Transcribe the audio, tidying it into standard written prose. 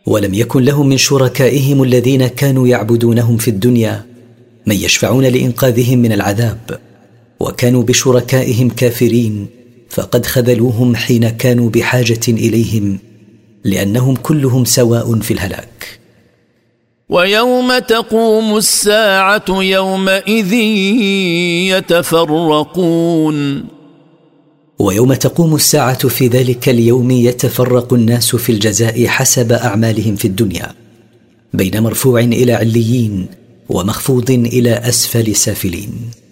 ولم يكن لهم من شركائهم الذين كانوا يعبدونهم في الدنيا من يشفعون لإنقاذهم من العذاب، وكانوا بشركائهم كافرين، فقد خذلوهم حين كانوا بحاجة إليهم، لأنهم كلهم سواء في الهلاك. ويوم تقوم الساعة يومئذ يتفرقون. ويوم تقوم الساعة في ذلك اليوم يتفرق الناس في الجزاء حسب أعمالهم في الدنيا، بين مرفوع إلى عليين ومخفوض إلى أسفل سافلين.